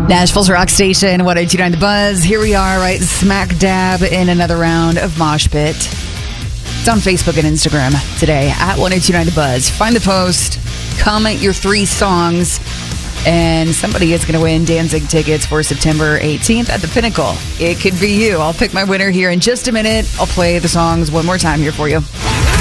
Nashville's Rock Station, 102.9 The Buzz. Here we are, right smack dab in another round of Mosh Pit. It's on Facebook and Instagram today at 102.9 The Buzz. Find the post, comment your 3 songs, and somebody is going to win Danzig tickets for September 18th at the Pinnacle. It could be you. I'll pick my winner here in just a minute. I'll play the songs one more time here for you.